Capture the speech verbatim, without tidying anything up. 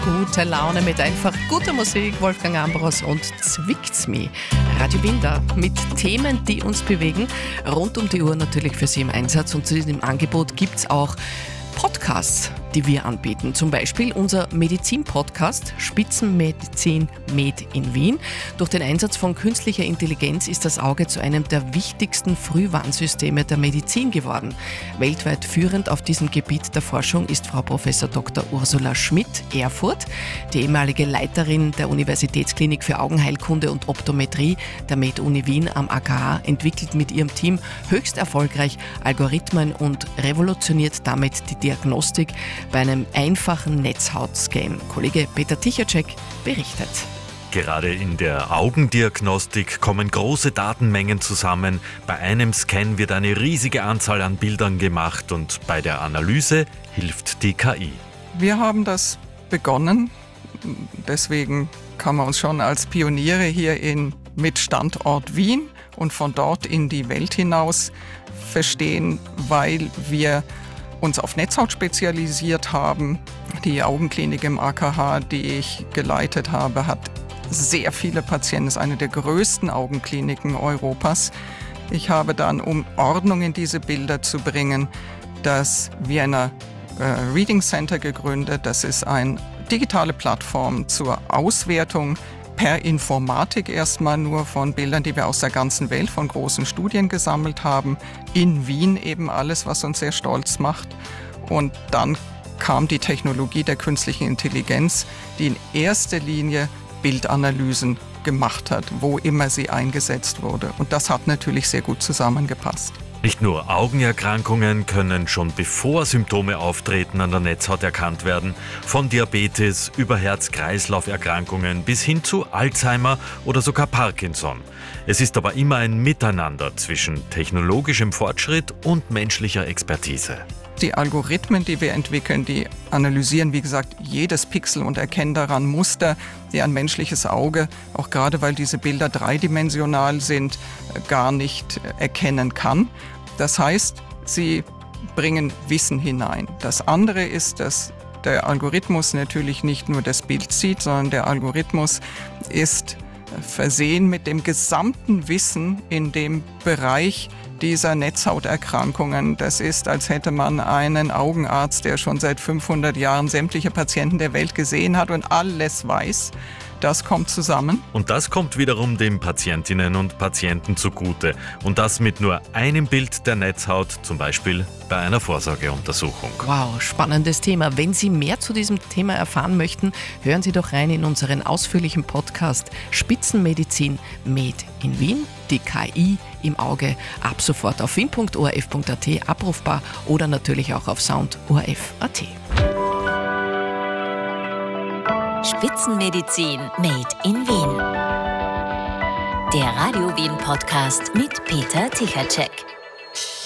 gute Laune mit einfach guter Musik. Wolfgang Ambros und Zwickt's mi. Radio Wien da mit Themen, die uns bewegen. Rund um die Uhr natürlich für Sie im Einsatz. Und zu diesem Angebot gibt es auch Podcasts, die wir anbieten. Zum Beispiel unser Medizin-Podcast Spitzenmedizin Med in Wien. Durch den Einsatz von künstlicher Intelligenz ist das Auge zu einem der wichtigsten Frühwarnsysteme der Medizin geworden. Weltweit führend auf diesem Gebiet der Forschung ist Frau Professor Doktor Ursula Schmidt, Erfurt, die ehemalige Leiterin der Universitätsklinik für Augenheilkunde und Optometrie der Med-Uni Wien am A K H, entwickelt mit ihrem Team höchst erfolgreich Algorithmen und revolutioniert damit die Diagnostik bei einem einfachen Netzhautscan. Kollege Peter Tichacek berichtet. Gerade in der Augendiagnostik kommen große Datenmengen zusammen. Bei einem Scan wird eine riesige Anzahl an Bildern gemacht und bei der Analyse hilft die K I. Wir haben das begonnen, deswegen kann man uns schon als Pioniere hier in, mit Standort Wien und von dort in die Welt hinaus verstehen, weil wir uns auf Netzhaut spezialisiert haben. Die Augenklinik im A K H, die ich geleitet habe, hat sehr viele Patienten, ist eine der größten Augenkliniken Europas. Ich habe dann, um Ordnung in diese Bilder zu bringen, das Vienna äh, Reading Center gegründet. Das ist eine digitale Plattform zur Auswertung per Informatik erstmal nur von Bildern, die wir aus der ganzen Welt von großen Studien gesammelt haben. In Wien eben alles, was uns sehr stolz macht. Und dann kam die Technologie der künstlichen Intelligenz, die in erster Linie Bildanalysen gemacht hat, wo immer sie eingesetzt wurde. Und das hat natürlich sehr gut zusammengepasst. Nicht nur Augenerkrankungen können schon bevor Symptome auftreten an der Netzhaut erkannt werden, von Diabetes über Herz-Kreislauf-Erkrankungen bis hin zu Alzheimer oder sogar Parkinson. Es ist aber immer ein Miteinander zwischen technologischem Fortschritt und menschlicher Expertise. Die Algorithmen, die wir entwickeln, die analysieren, wie gesagt, jedes Pixel und erkennen daran Muster, die ein menschliches Auge, auch gerade weil diese Bilder dreidimensional sind, gar nicht erkennen kann. Das heißt, sie bringen Wissen hinein. Das andere ist, dass der Algorithmus natürlich nicht nur das Bild sieht, sondern der Algorithmus ist versehen mit dem gesamten Wissen in dem Bereich dieser Netzhauterkrankungen. Das ist, als hätte man einen Augenarzt, der schon seit fünfhundert Jahren sämtliche Patienten der Welt gesehen hat und alles weiß. Das kommt zusammen. Und das kommt wiederum den Patientinnen und Patienten zugute. Und das mit nur einem Bild der Netzhaut, zum Beispiel bei einer Vorsorgeuntersuchung. Wow, spannendes Thema. Wenn Sie mehr zu diesem Thema erfahren möchten, hören Sie doch rein in unseren ausführlichen Podcast Spitzenmedizin Med in Wien. Die K I im Auge ab sofort auf wien punkt o r f punkt a t abrufbar oder natürlich auch auf sound punkt o r f punkt a t. Spitzenmedizin Made in Wien. Der Radio Wien Podcast mit Peter Tichacek.